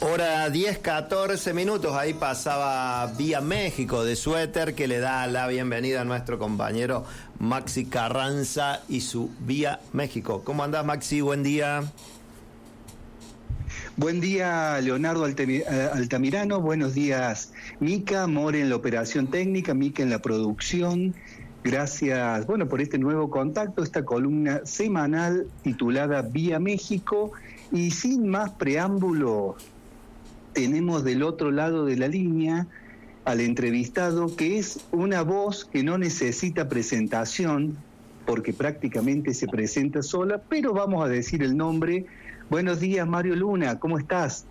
Hora 10:14, ahí pasaba Vía México de Suéter, que le da la bienvenida a nuestro compañero Maxi Carranza y su Vía México. ¿Cómo andás, Maxi? Buen día. Buen día, Leonardo Altamirano. Buenos días, Mica, More en la operación técnica, Mica en la producción. Gracias, por este nuevo contacto, esta columna semanal titulada Vía México. Y sin más preámbulo, tenemos del otro lado de la línea al entrevistado, que es una voz que no necesita presentación, porque prácticamente se presenta sola, pero vamos a decir el nombre. Buenos días, Mario Luna, ¿cómo estás?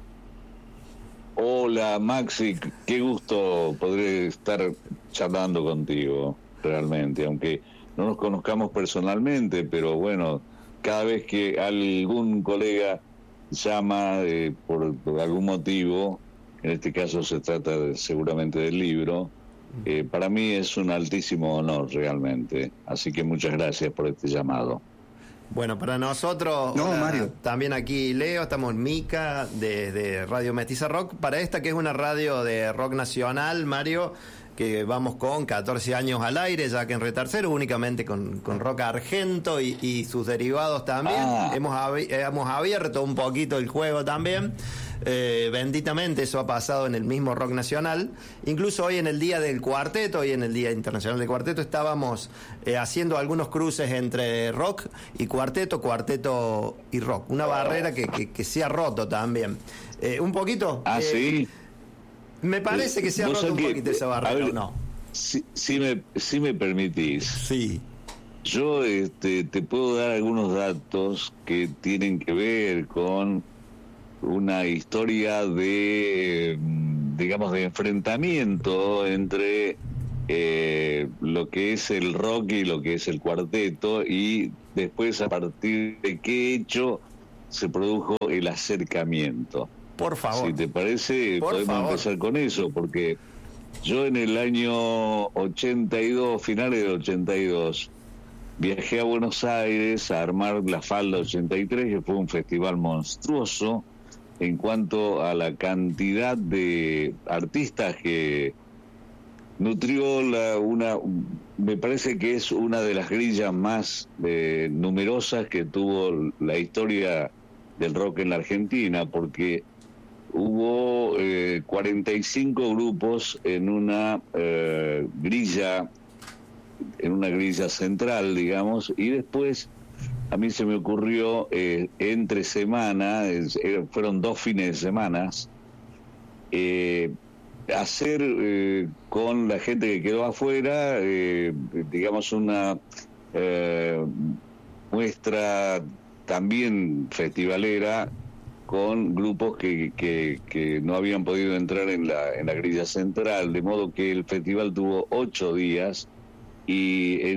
Hola, Maxi, qué gusto poder estar charlando contigo, realmente, aunque no nos conozcamos personalmente, pero bueno, cada vez que algún colega llama por algún motivo, en este caso se trata seguramente del libro, para mí es un altísimo honor realmente, así que muchas gracias por este llamado. Bueno, para nosotros, Mario. También aquí Leo, estamos Mica de Radio Mestiza Rock, para esta que es una radio de rock nacional, Mario, que vamos con 14 años al aire, ya que en Retarcero únicamente con rock argento y sus derivados también. Hemos abierto un poquito el juego también. Benditamente eso ha pasado en el mismo rock nacional. Incluso hoy en el día del cuarteto, hoy en el Día Internacional del Cuarteto, estábamos haciendo algunos cruces entre rock y cuarteto y rock. Una barrera que se ha roto también. Un poquito. Sí. Me parece que se ha roto un poquito esa barrera, ver, ¿o no? Si me permitís. Sí. Yo te puedo dar algunos datos que tienen que ver con una historia de, digamos, de enfrentamiento entre lo que es el rock y lo que es el cuarteto, y después a partir de qué hecho se produjo el acercamiento. Por favor. Si te parece, podemos empezar con eso, porque yo en el año 82, finales del 82, viajé a Buenos Aires a armar la Falda 83, que fue un festival monstruoso en cuanto a la cantidad de artistas que nutrió me parece que es una de las grillas más numerosas que tuvo la historia del rock en la Argentina, porque hubo 45 grupos en una grilla central, digamos, y después a mí se me ocurrió entre semana, fueron 2 fines de semana, hacer con la gente que quedó afuera, digamos, una muestra también festivalera con grupos que no habían podido entrar en la grilla central, de modo que el festival tuvo 8 días, y en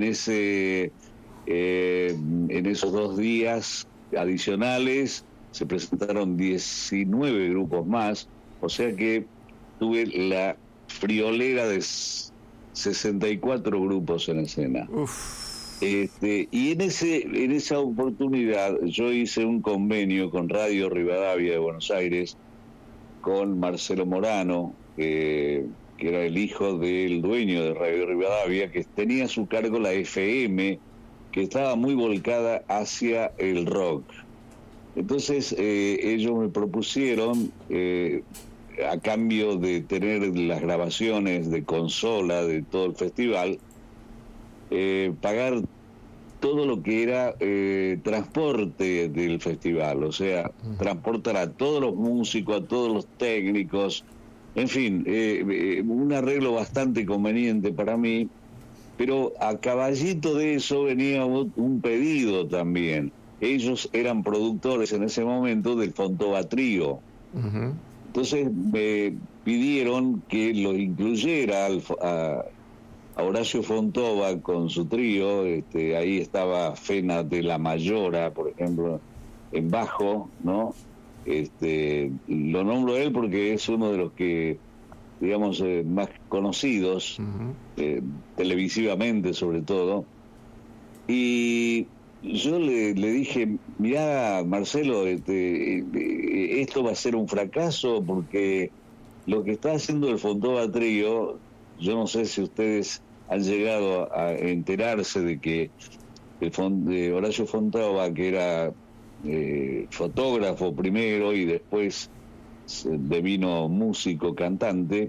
esos 2 días adicionales se presentaron 19 grupos más, o sea que tuve la friolera de 64 grupos en escena. Y en esa oportunidad yo hice un convenio con Radio Rivadavia de Buenos Aires, con Marcelo Morano, que era el hijo del dueño de Radio Rivadavia, que tenía a su cargo la FM, que estaba muy volcada hacia el rock. Entonces ellos me propusieron, a cambio de tener las grabaciones de consola de todo el festival, pagar todo lo que era transporte del festival, o sea, transportar a todos los músicos, a todos los técnicos, en fin, un arreglo bastante conveniente para mí, pero a caballito de eso venía un pedido también. Ellos eran productores en ese momento del Fontova Trío. Entonces me pidieron que lo incluyera a Horacio Fontova con su trío. Ahí estaba Fena de la Mayora, por ejemplo, en bajo, ¿no? Lo nombro a él porque es uno de los que, digamos, más conocidos, televisivamente sobre todo. Y yo le dije, mirá, Marcelo, esto va a ser un fracaso porque lo que está haciendo el Fontova Trío, yo no sé si ustedes han llegado a enterarse de que de Horacio Fontova, que era fotógrafo primero y después devino músico, cantante,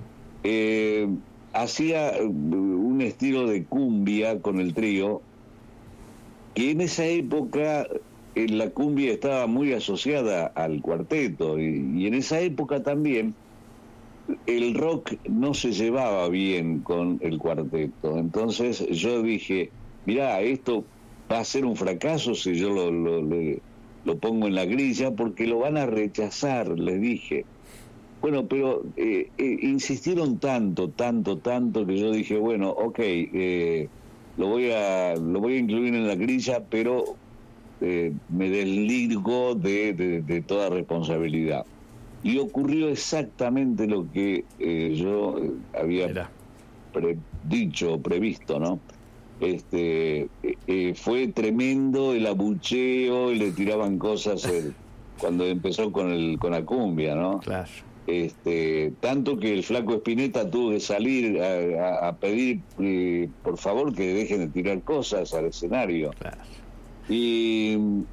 hacía un estilo de cumbia con el trío, que en esa época la cumbia estaba muy asociada al cuarteto, y en esa época también el rock no se llevaba bien con el cuarteto. Entonces yo dije, mirá, esto va a ser un fracaso si yo lo pongo en la grilla, porque lo van a rechazar, les dije. Bueno, pero insistieron tanto que yo dije, bueno, ok, lo voy a incluir en la grilla, pero me desligo de toda responsabilidad. Y ocurrió exactamente lo que yo había previsto, ¿no? Fue tremendo el abucheo, y le tiraban cosas cuando empezó con la cumbia, ¿no? Claro. Tanto que el Flaco Spinetta tuvo que salir a pedir por favor que dejen de tirar cosas al escenario. Claro. Y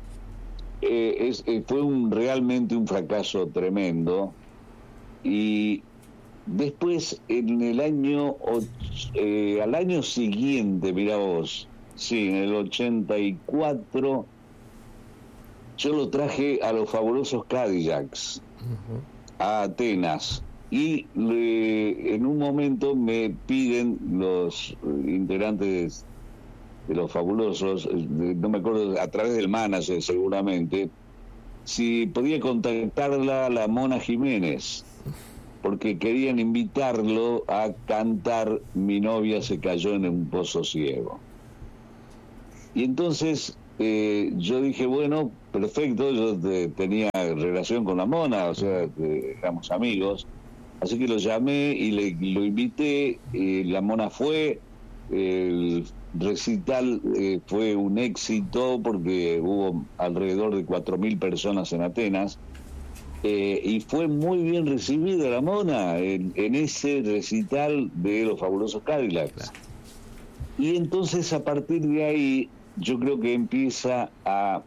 fue realmente un fracaso tremendo. Y después, en el al año siguiente, mirá vos, sí, en el 84, yo lo traje a los Fabulosos Cadillacs, a Atenas, y en un momento me piden los integrantes de los Fabulosos, no me acuerdo, a través del manager seguramente, si podía contactarla a la Mona Jiménez, porque querían invitarlo a cantar Mi novia se cayó en un pozo ciego. Y entonces yo dije, bueno, perfecto, yo tenía relación con la Mona, o sea, éramos amigos, así que lo llamé y lo invité, la Mona fue, el recital fue un éxito porque hubo alrededor de 4.000 personas en Atenas, y fue muy bien recibida la Mona en ese recital de los Fabulosos Cadillacs. Claro. Y entonces, a partir de ahí, yo creo que empieza a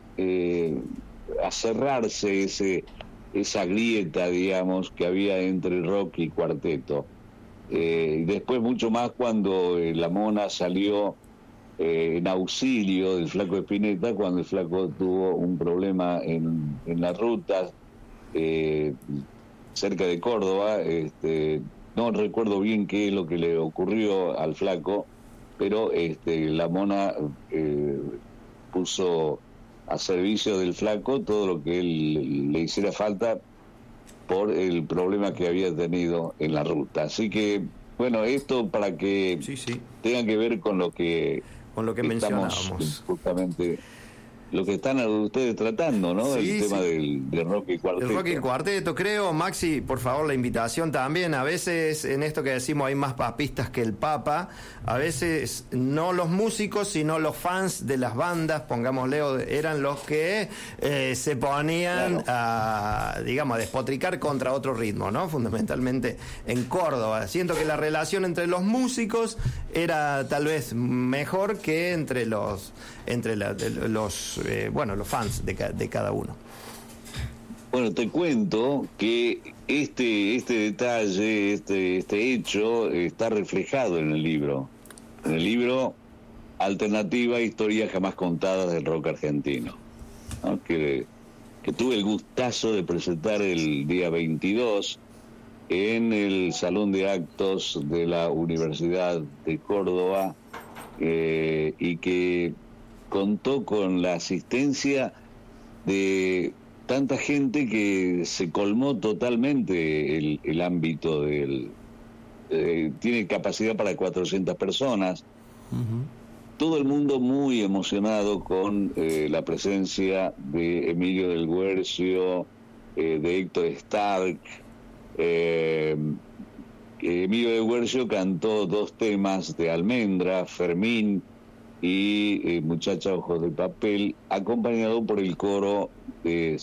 cerrarse esa grieta, digamos, que había entre rock y cuarteto. Después mucho más cuando la Mona salió en auxilio del Flaco Spinetta, cuando el Flaco tuvo un problema en la ruta cerca de Córdoba. No recuerdo bien qué es lo que le ocurrió al Flaco, pero la Mona puso a servicio del Flaco todo lo que él le hiciera falta por el problema que había tenido en la ruta. Así que, bueno, esto para que tenga que ver con lo que mencionábamos, justamente lo que están ustedes tratando, ¿no? Sí, el tema del rock y cuarteto. El rock y cuarteto, creo. Maxi, por favor, la invitación también. A veces en esto que decimos hay más papistas que el Papa. A veces no los músicos, sino los fans de las bandas, pongámosle, eran los que se ponían a despotricar contra otro ritmo, ¿no? Fundamentalmente en Córdoba. Siento que la relación entre los músicos era tal vez mejor que entre los fans de cada uno. Bueno, te cuento que este detalle, este hecho está reflejado en el libro. En el libro Alternativa, historias jamás contadas del rock argentino, ¿no? que tuve el gustazo de presentar el día 22 en el Salón de Actos de la Universidad de Córdoba, y que contó con la asistencia de tanta gente que se colmó totalmente el ámbito tiene capacidad para 400 personas. Uh-huh. Todo el mundo muy emocionado con la presencia de Emilio del Guercio, de Héctor Stark. Emilio del Guercio cantó 2 temas de Almendra, Fermín, y Muchacha Ojos de Papel, acompañado por el coro de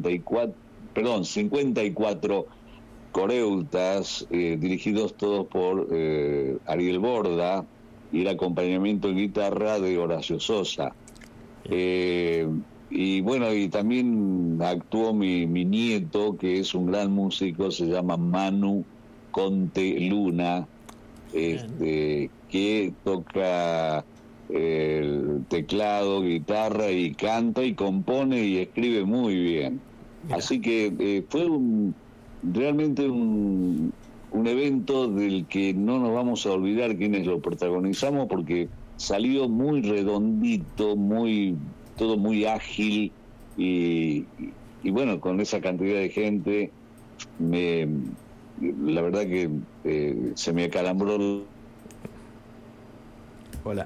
54 coreutas, dirigidos todos por Ariel Borda, y el acompañamiento en guitarra de Horacio Sosa. Y bueno, y también actuó mi nieto, que es un gran músico, se llama Manu Conte Luna, que toca el teclado, guitarra, y canta y compone y escribe muy bien. Mira. Así que fue realmente un evento del que no nos vamos a olvidar quienes lo protagonizamos, porque salió muy redondito, todo muy ágil, y bueno, con esa cantidad de gente, la verdad que se me acalambró. Hola.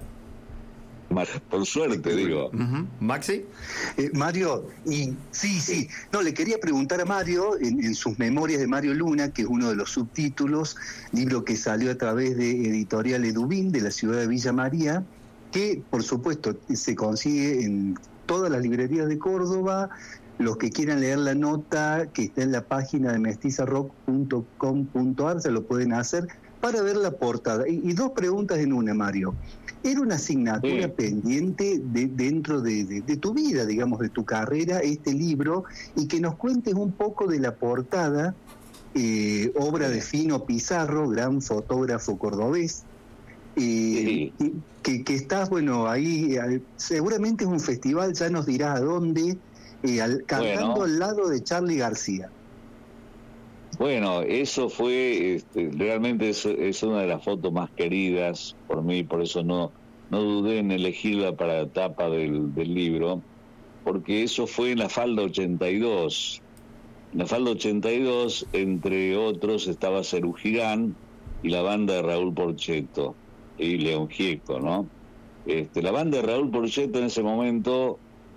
Por suerte, digo. ¿Maxi? Mario, sí. No, le quería preguntar a Mario, en sus Memorias de Mario Luna, que es uno de los subtítulos, libro que salió a través de Editorial Edubín, de la ciudad de Villa María, que, por supuesto, se consigue en todas las librerías de Córdoba. Los que quieran leer la nota, que está en la página de mestizarrock.com.ar, se lo pueden hacer para ver la portada. Y dos preguntas en una, Mario. ¿Era una asignatura pendiente dentro de tu vida, digamos, de tu carrera, este libro? Y que nos cuentes un poco de la portada, obra de Fino Pizarro, gran fotógrafo cordobés, que estás, bueno, ahí, seguramente es un festival, ya nos dirás a dónde, cantando al lado de Charly García. Bueno, eso fue, realmente es una de las fotos más queridas por mí, por eso no dudé en elegirla para la tapa del libro, porque eso fue en la Falda 82. En la Falda 82, entre otros, estaba Cerú Girán y la banda de Raúl Porchetto y León Gieco, ¿no? La banda de Raúl Porchetto en ese momento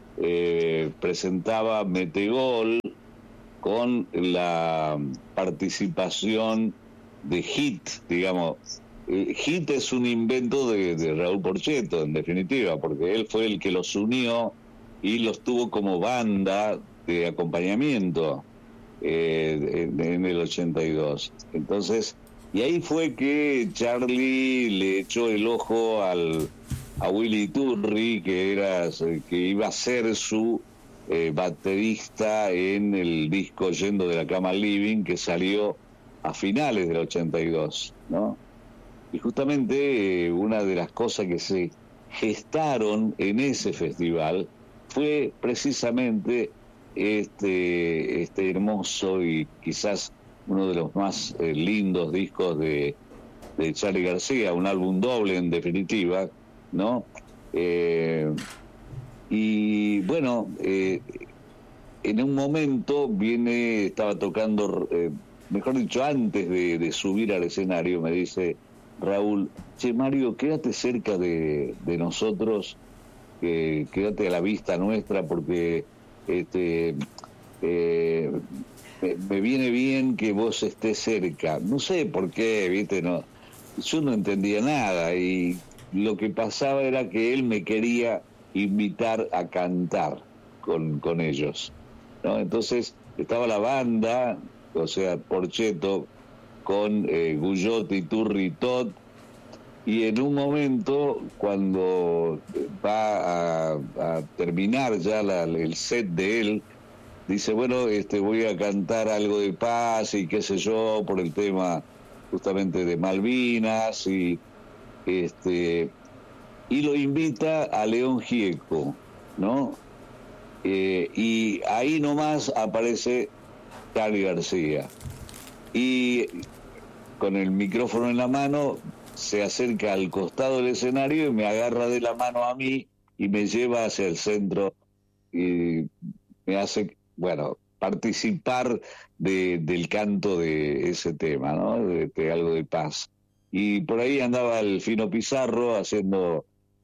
presentaba Metegol, con la participación de Hit, digamos. Hit es un invento de Raúl Porchetto, en definitiva, porque él fue el que los unió y los tuvo como banda de acompañamiento en el 82. Entonces, y ahí fue que Charly le echó el ojo a Willy Iturri, que iba a ser su baterista en el disco Yendo de la Cama al Living, que salió a finales del 82, ¿no? Y justamente una de las cosas que se gestaron en ese festival fue precisamente este hermoso y quizás uno de los más lindos discos de Charly García, un álbum doble en definitiva, ¿no? Y bueno, en un momento estaba tocando, mejor dicho, antes de subir al escenario, me dice Raúl: che, Mario, quédate cerca de nosotros, quédate a la vista nuestra, porque me viene bien que vos estés cerca. No sé por qué, viste, no, yo no entendía nada, y lo que pasaba era que él me quería invitar a cantar con ellos, ¿no? Entonces estaba la banda, o sea, Porchetto con Guyot, Iturri, Tot, y en un momento, cuando va a terminar ya el set de él, dice: bueno, voy a cantar algo de paz y qué sé yo, por el tema justamente de Malvinas, y lo invita a León Gieco, ¿no? Y ahí nomás aparece Charly García, y con el micrófono en la mano se acerca al costado del escenario y me agarra de la mano a mí y me lleva hacia el centro y me hace, bueno, participar del canto de ese tema, ¿no? De algo de paz. Y por ahí andaba el Fino Pizarro haciendo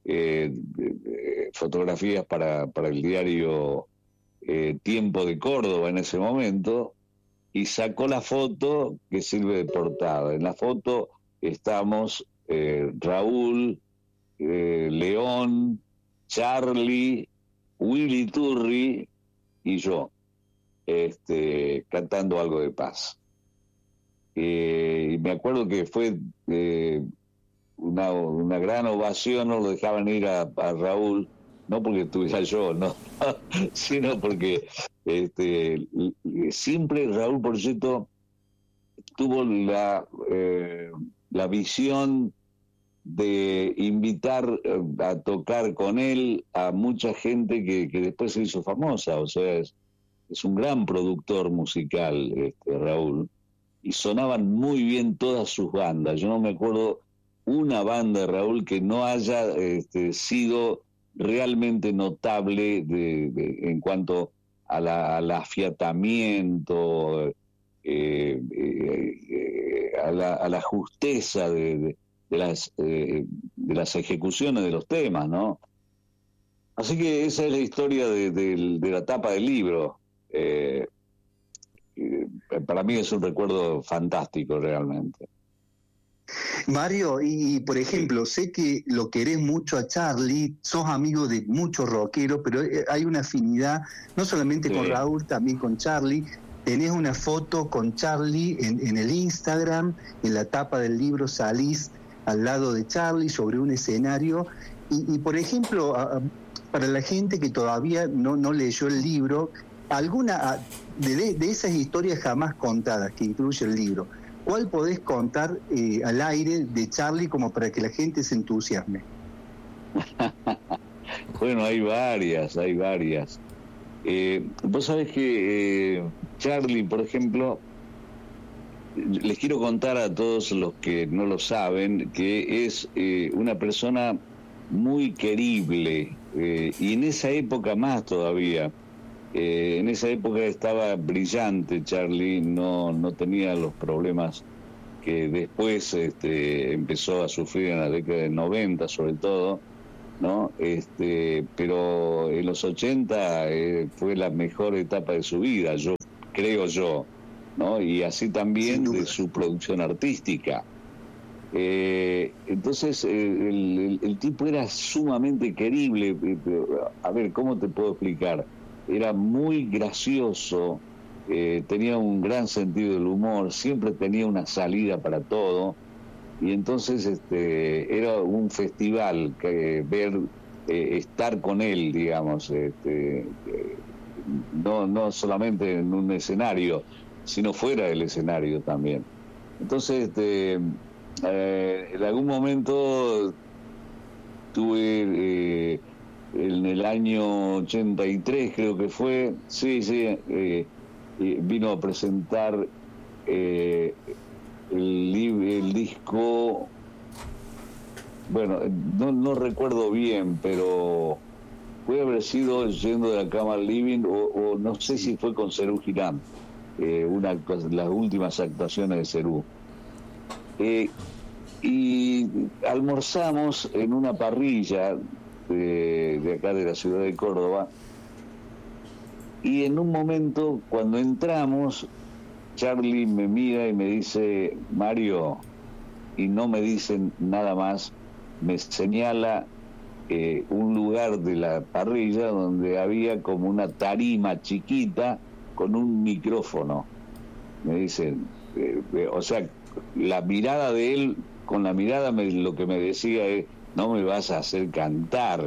fotografías para el diario Tiempo de Córdoba en ese momento, y sacó la foto que sirve de portada. En la foto estamos Raúl, León, Charlie, Willy Turri y yo, cantando algo de paz. Y me acuerdo que fue una gran ovación, no lo dejaban ir a Raúl, no porque estuviera yo, no, sino porque siempre Raúl Porchetto tuvo la visión de invitar a tocar con él a mucha gente que después se hizo famosa, o sea, es un gran productor musical, Raúl, y sonaban muy bien todas sus bandas. Yo no me acuerdo una banda de Raúl que no haya sido realmente notable en cuanto al afiatamiento, a la justeza de las ejecuciones de los temas, ¿no? Así que esa es la historia de la tapa del libro. Para mí es un recuerdo fantástico realmente. Mario, y por ejemplo, sé que lo querés mucho a Charlie, sos amigo de muchos rockeros, pero hay una afinidad, no solamente con Raúl, también con Charlie. Tenés una foto con Charlie en el Instagram, en la tapa del libro salís al lado de Charlie sobre un escenario. Y por ejemplo, para la gente que todavía no leyó el libro, alguna de esas historias jamás contadas que incluye el libro, ¿cuál podés contar al aire de Charlie como para que la gente se entusiasme? Bueno, hay varias. Vos sabés que Charlie, por ejemplo, les quiero contar a todos los que no lo saben que es una persona muy querible, y en esa época más todavía. En esa época estaba brillante Charlie, no tenía los problemas que después empezó a sufrir en la década del 90 sobre todo, ¿no? Pero en los 80 fue la mejor etapa de su vida, creo yo, ¿no? Y así también de su producción artística. Entonces el tipo era sumamente querible. A ver, ¿cómo te puedo explicar? Era muy gracioso, tenía un gran sentido del humor, siempre tenía una salida para todo, y entonces era un festival estar con él, digamos, no solamente en un escenario, sino fuera del escenario también. Entonces, en algún momento tuve... en el año 83 creo que fue, vino a presentar el disco, bueno, no recuerdo bien, pero puede haber sido Yendo de la Cama al Living, o no sé si fue con Serú Girán, las últimas actuaciones de Serú. Y almorzamos en una parrilla de acá de la ciudad de Córdoba, y en un momento cuando entramos Charlie me mira y me dice: Mario, y no me dicen nada más, me señala un lugar de la parrilla donde había como una tarima chiquita con un micrófono. Me dicen, o sea, la mirada de él, con la mirada lo que me decía es: no me vas a hacer cantar.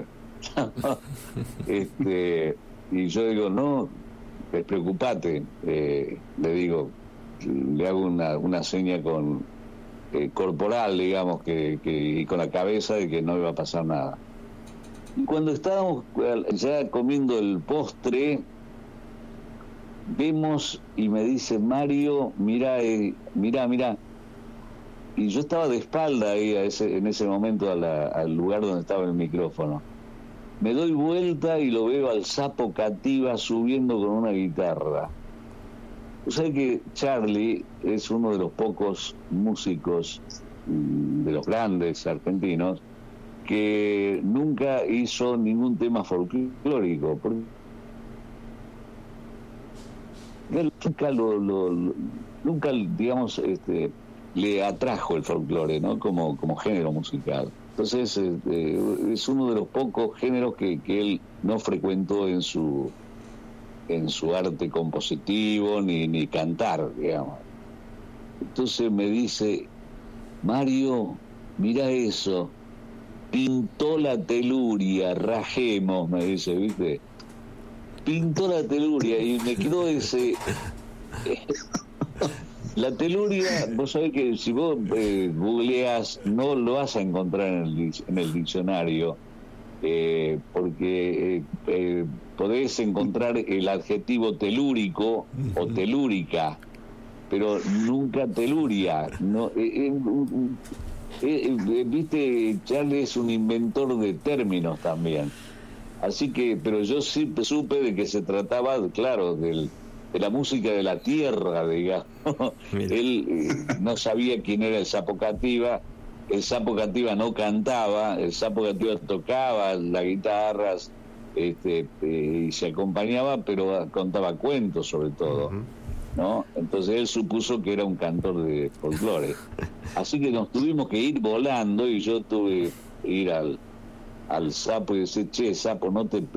Y yo digo: no, despreocupate, le digo, le hago una seña corporal, digamos, y con la cabeza, de que no iba a pasar nada. Y cuando estábamos ya comiendo el postre, vemos y me dice: Mario, mira. Y yo estaba de espalda ahí en ese momento al lugar donde estaba el micrófono. Me doy vuelta y lo veo al Sapo Cativa subiendo con una guitarra. O sea que Charlie es uno de los pocos músicos, de los grandes argentinos, que nunca hizo ningún tema folclórico. Porque él nunca digamos, le atrajo el folclore, ¿no? Como género musical. Entonces es uno de los pocos géneros que él no frecuentó en su arte compositivo ni cantar, digamos. Entonces me dice: Mario, mira eso, pintó la teluria, rajemos, me dice, ¿viste? Pintó la teluria, y me quedó ese... La teluria, vos sabés que si vos googleás, no lo vas a encontrar en el diccionario, porque podés encontrar el adjetivo telúrico o telúrica, pero nunca teluria. No, viste, Charlie es un inventor de términos también. Así que, pero yo sí supe de que se trataba, claro, de la música de la tierra, digamos. Él no sabía quién era el Sapo Cativa. El Sapo Cativa no cantaba, el Sapo Cativa tocaba las guitarras, y se acompañaba, pero contaba cuentos sobre todo, ¿no? Entonces él supuso que era un cantor de folclore. Así que nos tuvimos que ir volando, y yo tuve que ir al Sapo y decir: che, Sapo, no te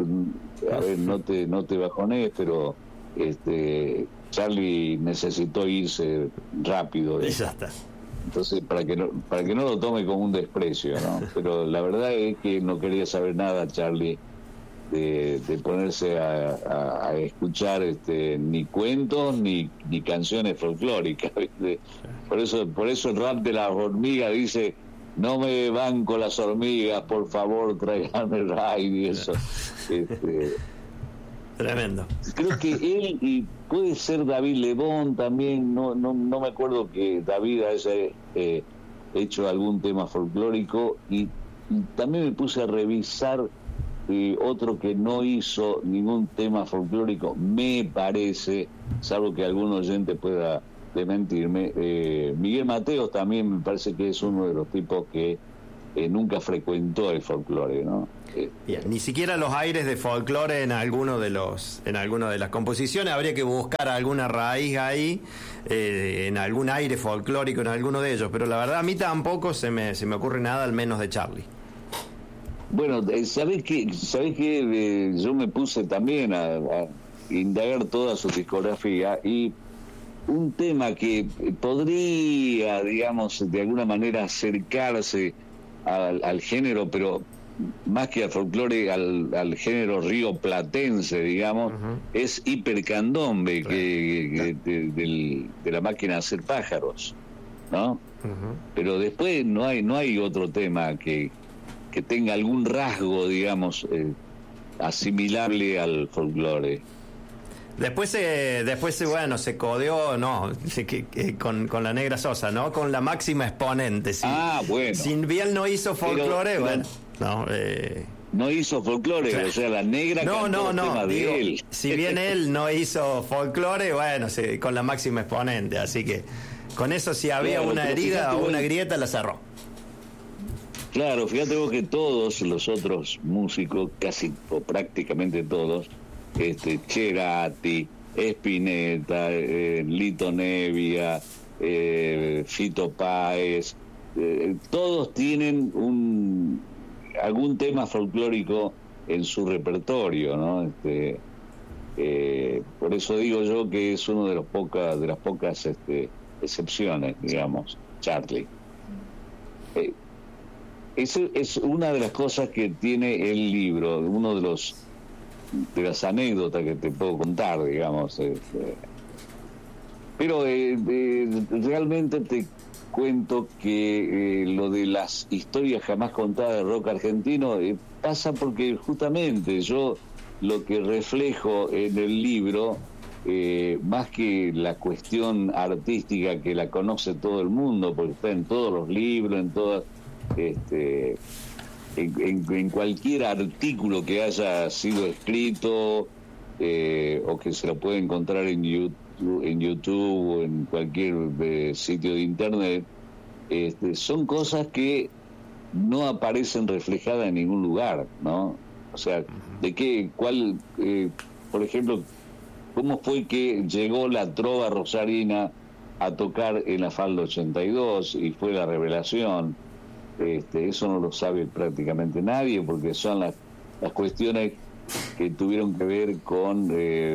bajones, pero Charlie necesitó irse rápido. Exacto. Entonces, para que no lo tome como un desprecio, ¿no? Pero la verdad es que no quería saber nada, Charlie, de ponerse a escuchar ni cuentos ni canciones folclóricas, ¿viste? Por eso el rap de las hormigas dice: no me banco las hormigas, por favor, tráiganme raid, y eso. Tremendo. Creo que él, y puede ser David Lebón también, no me acuerdo que David haya hecho algún tema folclórico, y también me puse a revisar otro que no hizo ningún tema folclórico, me parece, salvo que algún oyente pueda desmentirme. Miguel Mateos también me parece que es uno de los tipos que nunca frecuentó el folclore, ¿no? Bien, ni siquiera los aires de folclore en alguna de las composiciones. Habría que buscar alguna raíz ahí, en algún aire folclórico en alguno de ellos, pero la verdad a mí tampoco se me ocurre nada, al menos de Charlie. Bueno, ¿sabés qué? Yo me puse también a indagar toda su discografía, y un tema que podría, digamos, de alguna manera acercarse al género, pero más que al folclore, al género rioplatense, digamos, es Hipercandombe, claro, de la máquina de hacer pájaros, ¿no? Pero después no hay otro tema que tenga algún rasgo, digamos, asimilable al folclore. Después bueno, se codeó, con la Negra Sosa, ¿no? Con la máxima exponente. Sí. Bueno. Si bien no hizo folclore, bueno, no hizo folclore, claro. O sea, la Negra cantó tema de él. Si bien él no hizo folclore, bueno, con la máxima exponente, así que con eso, si había una herida o una grieta, la cerró. Claro, fíjate vos que todos los otros músicos, casi o prácticamente todos, Cerati, Spinetta, Lito Nevia, Fito Páez, todos tienen algún tema folclórico en su repertorio, ¿no? Por eso digo yo que es uno de las pocas excepciones, digamos, Charlie. Esa es una de las cosas que tiene el libro, uno de las anécdotas que te puedo contar, digamos. Pero realmente te cuento que lo de las historias jamás contadas de rock argentino pasa porque justamente yo lo que reflejo en el libro, más que la cuestión artística que la conoce todo el mundo, porque está en todos los libros, en todas... En cualquier artículo que haya sido escrito, o que se lo puede encontrar en YouTube o en cualquier sitio de internet, son cosas que no aparecen reflejadas en ningún lugar, ¿no? O sea, por ejemplo, ¿cómo fue que llegó la trova rosarina a tocar en la Falda 82 y fue la revelación? Eso no lo sabe prácticamente nadie, porque son las cuestiones que tuvieron que ver con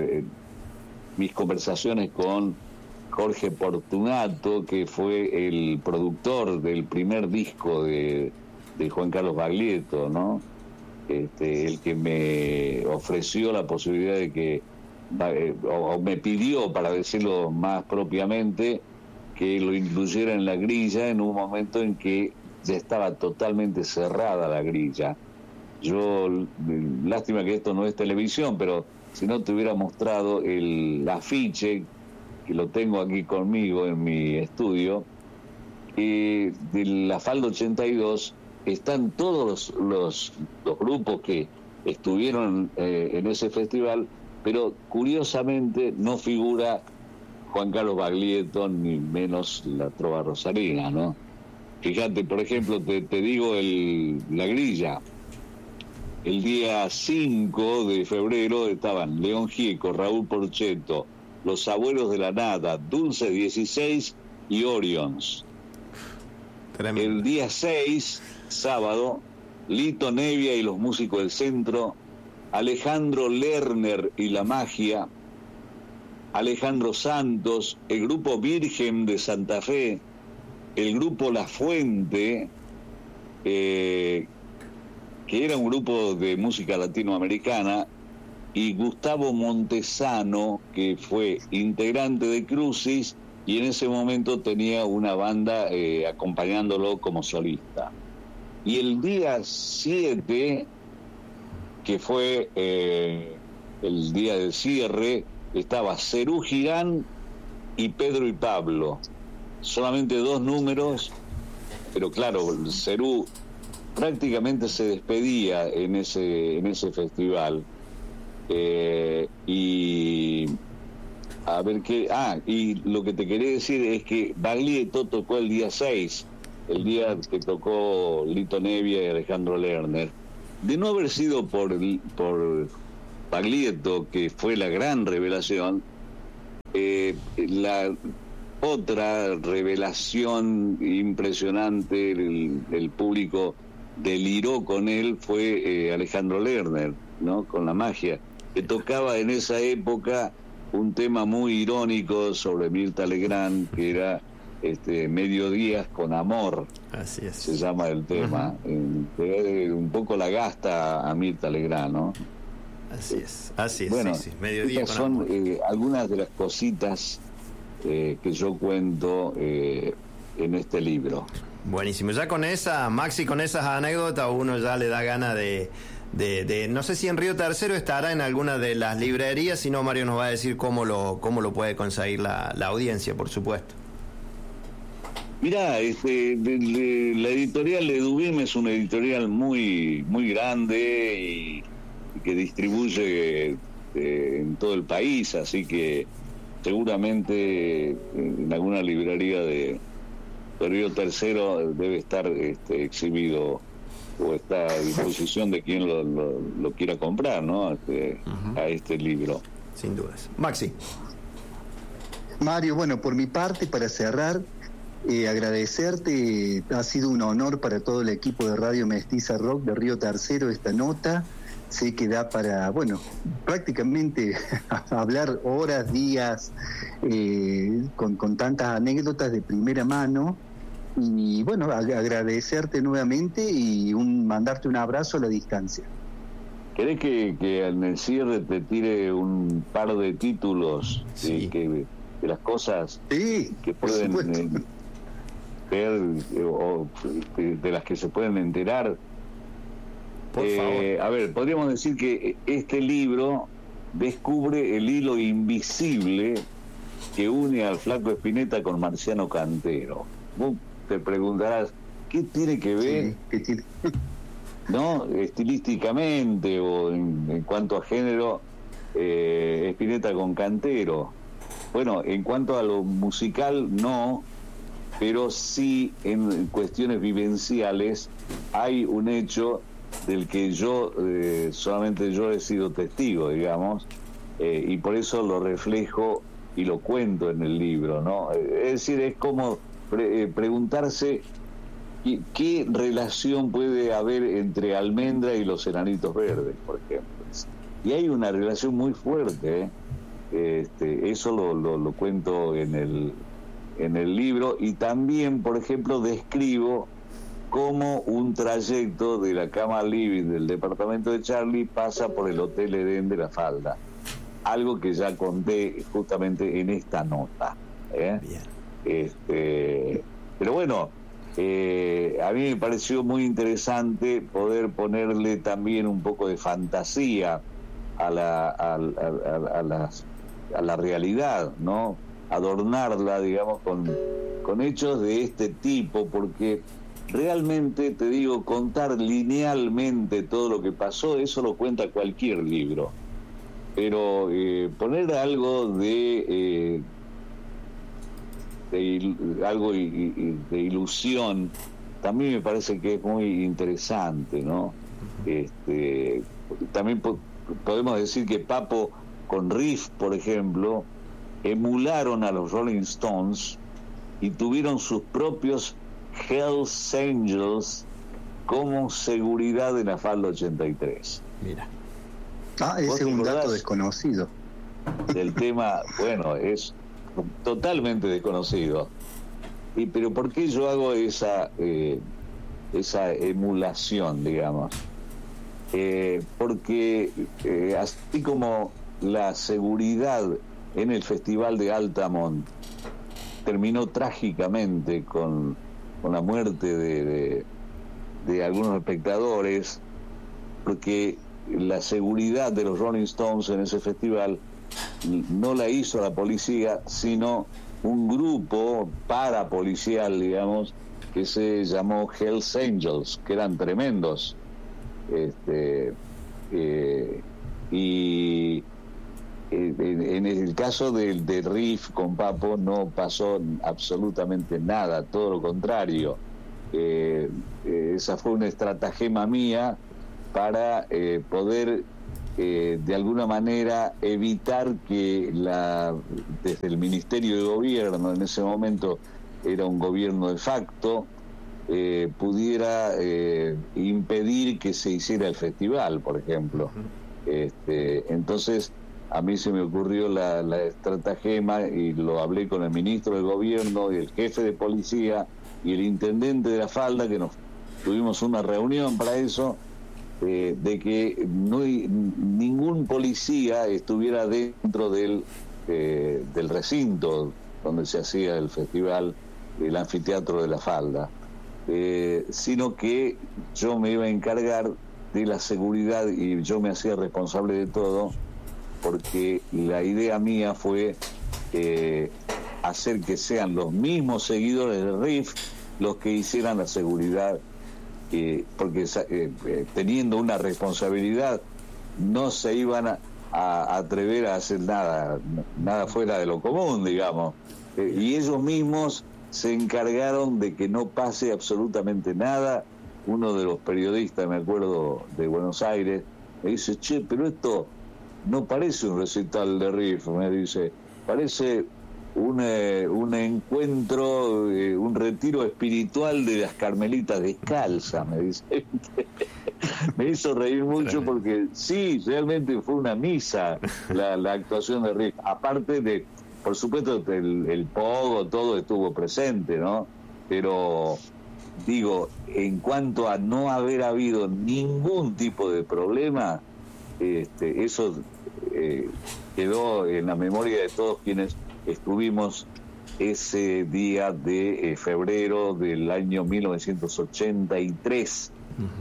mis conversaciones con Jorge Portunato, que fue el productor del primer disco de Juan Carlos Baglietto, ¿no? El que me ofreció la posibilidad de que, o me pidió, para decirlo más propiamente, que lo incluyera en la grilla en un momento en que ya estaba totalmente cerrada la grilla. Yo, lástima que esto no es televisión, pero si no te hubiera mostrado el afiche, que lo tengo aquí conmigo en mi estudio, de la Falda 82, están todos los grupos que estuvieron en ese festival, pero curiosamente no figura Juan Carlos Baglietto, ni menos la Trova Rosarina, ¿no? Fíjate, por ejemplo, te digo la grilla. El día 5 de febrero estaban León Gieco, Raúl Porchetto, Los Abuelos de la Nada, Dulce 16 y Orions. Tremendo. El día 6, sábado, Lito Nevia y los Músicos del Centro, Alejandro Lerner y La Magia, Alejandro Santos, el grupo Virgen de Santa Fe, el grupo La Fuente, que era un grupo de música latinoamericana, y Gustavo Montesano, que fue integrante de Crucis y en ese momento tenía una banda acompañándolo como solista. Y el día 7, que fue el día del cierre, estaba Cerú Girán y Pedro y Pablo. Solamente 2 números, pero claro, Cerú prácticamente se despedía en ese festival. Y a ver qué... y lo que te quería decir es que Baglietto tocó el día 6, el día que tocó Lito Nevia y Alejandro Lerner. De no haber sido por Baglietto, que fue la gran revelación, la otra revelación impresionante, el público deliró con él, fue Alejandro Lerner, ¿no? Con La Magia, que tocaba en esa época un tema muy irónico sobre Mirta Legrand, que era Mediodías con Amor. Así es. Se llama el tema. Un poco la gasta a Mirta Legrand, ¿no? Así es. Bueno, sí. Mediodía estas con son Amor. algunas de las cositas que yo cuento en este libro. Buenísimo. Ya con Maxi, con esas anécdotas, uno ya le da ganas de no sé si en Río Tercero estará en alguna de las librerías, si no Mario nos va a decir cómo lo puede conseguir la audiencia, por supuesto. Mirá, la editorial Ledubim es una editorial muy muy grande y que distribuye en todo el país, así que seguramente en alguna librería de Río Tercero debe estar exhibido o está a disposición de quien lo quiera comprar, ¿no? A este libro. Sin dudas. Maxi. Mario, bueno, por mi parte, para cerrar, agradecerte, ha sido un honor para todo el equipo de Radio Mestiza Rock de Río Tercero esta nota. Sé que da para, bueno, prácticamente hablar horas, días, con tantas anécdotas de primera mano. Y bueno, agradecerte nuevamente y mandarte un abrazo a la distancia. ¿Querés que en el cierre te tire un par de títulos de las cosas que pueden ver o de las que se pueden enterar? Por favor. A ver, podríamos decir que este libro descubre el hilo invisible que une al Flaco Spinetta con Marciano Cantero. Vos te preguntarás, ¿qué tiene que ver? Sí, ¿qué tiene? ¿No? Estilísticamente o en cuanto a género, Spinetta con Cantero. Bueno, en cuanto a lo musical, no, pero sí en cuestiones vivenciales hay un hecho del que yo, solamente yo he sido testigo, digamos, y por eso lo reflejo y lo cuento en el libro, ¿no? Es decir, es como preguntarse ¿qué relación puede haber entre Almendra y los Enanitos Verdes, por ejemplo? Y hay una relación muy fuerte, eso lo cuento en el libro, y también, por ejemplo, describo cómo un trayecto de la cama living del departamento de Charlie pasa por el Hotel Edén de La Falda, algo que ya conté justamente en esta nota. Bien. Pero bueno, a mí me pareció muy interesante poder ponerle también un poco de fantasía a la realidad, ¿no? Adornarla, digamos, con hechos de este tipo, porque realmente, te digo, contar linealmente todo lo que pasó, eso lo cuenta cualquier libro, pero poner algo de ilusión también me parece que es muy interesante, ¿no? También podemos decir que Papo con Riff, por ejemplo, emularon a los Rolling Stones y tuvieron sus propios Hells Angels como seguridad de la Falda 83. Mira. Ese es un dato desconocido. Del tema, bueno, es totalmente desconocido. Pero ¿por qué yo hago esa emulación, digamos? Porque así como la seguridad en el Festival de Altamont terminó trágicamente con la muerte de algunos espectadores, porque la seguridad de los Rolling Stones en ese festival no la hizo la policía, sino un grupo parapolicial, digamos, que se llamó Hells Angels, que eran tremendos. Y en el caso de Riff con Papo no pasó absolutamente nada, todo lo contrario. Esa fue una estratagema mía para poder de alguna manera evitar que desde el Ministerio de Gobierno, en ese momento era un gobierno de facto, pudiera impedir que se hiciera el festival, por ejemplo. Entonces a mí se me ocurrió la estratagema, y lo hablé con el ministro de Gobierno y el jefe de policía y el intendente de La Falda, que tuvimos una reunión para eso, de que ningún policía estuviera dentro del recinto donde se hacía el festival, el anfiteatro de La Falda, sino que yo me iba a encargar de la seguridad y yo me hacía responsable de todo, porque la idea mía fue hacer que sean los mismos seguidores de Riff los que hicieran la seguridad, porque teniendo una responsabilidad no se iban a atrever a hacer nada fuera de lo común, digamos, y ellos mismos se encargaron de que no pase absolutamente nada. Uno de los periodistas, me acuerdo, de Buenos Aires, me dice: che, pero esto no parece un recital de Riff, me dice, parece un encuentro, un retiro espiritual de las Carmelitas Descalzas, me dice. Me hizo reír mucho porque sí, realmente fue una misa la actuación de Riff, aparte de, por supuesto, el pogo, todo estuvo presente, ¿no? Pero digo, en cuanto a no haber habido ningún tipo de problema, eso quedó en la memoria de todos quienes estuvimos ese día de febrero del año 1983,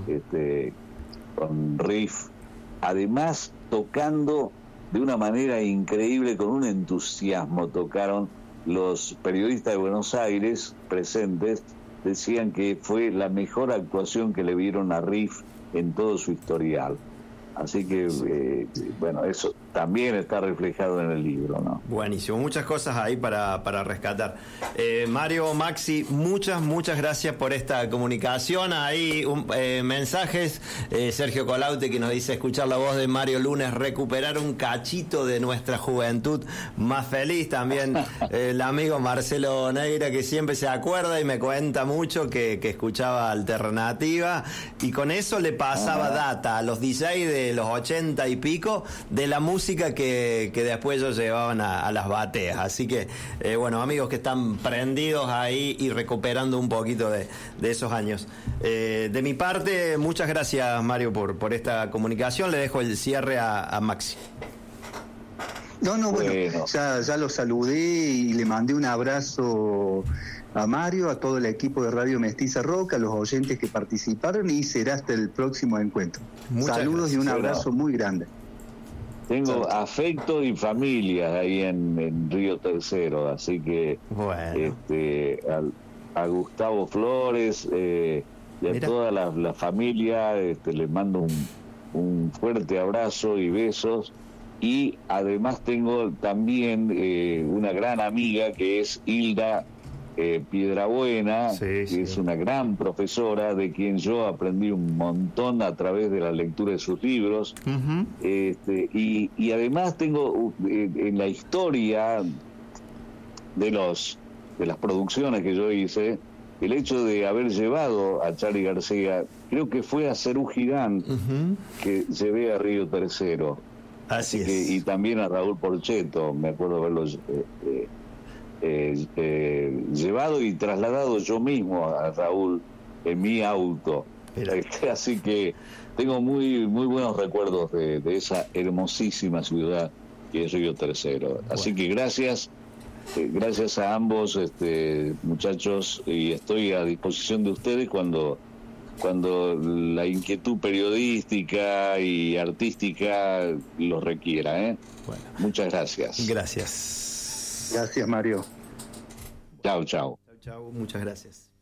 con Riff, además tocando de una manera increíble, con un entusiasmo. Tocaron los periodistas de Buenos Aires presentes, decían que fue la mejor actuación que le vieron a Riff en todo su historial. Así que, bueno, eso también está reflejado en el libro, ¿no? Buenísimo, muchas cosas ahí para rescatar. Mario, Maxi, muchas gracias por esta comunicación. Ahí mensajes, Sergio Colaute que nos dice escuchar la voz de Mario Lunes, recuperar un cachito de nuestra juventud más feliz. También el amigo Marcelo Neira que siempre se acuerda y me cuenta mucho que escuchaba Alternativa y con eso le pasaba data a los DJs de los 80 y pico de la música que después ellos llevaban a las bateas. Así que, bueno, amigos que están prendidos ahí y recuperando un poquito de esos años. De mi parte, muchas gracias, Mario, por esta comunicación. Le dejo el cierre a Maxi. Bueno, ya lo saludé y le mandé un abrazo a Mario, a todo el equipo de Radio Mestiza Rock, a los oyentes que participaron y será hasta el próximo encuentro. Saludos y un abrazo muy grande. Tengo afecto y familia ahí en Río Tercero, así que a Gustavo Flores y a toda la familia les mando un fuerte abrazo y besos. Y además tengo también una gran amiga que es Hilda Piedrabuena, que es una gran profesora de quien yo aprendí un montón a través de la lectura de sus libros. Y además tengo en la historia de las producciones que yo hice, el hecho de haber llevado a Charly García, creo que fue a Cerú Girán que llevé a Río Tercero. Así es. Y también a Raúl Porchetto, me acuerdo haberlos llevado y trasladado yo mismo a Raúl en mi auto. Así que tengo muy buenos recuerdos de esa hermosísima ciudad que es Río Tercero. Así que gracias a ambos muchachos, y estoy a disposición de ustedes cuando la inquietud periodística y artística lo requiera. Muchas gracias. Gracias. Gracias, Mario. Chao. Chao, muchas gracias.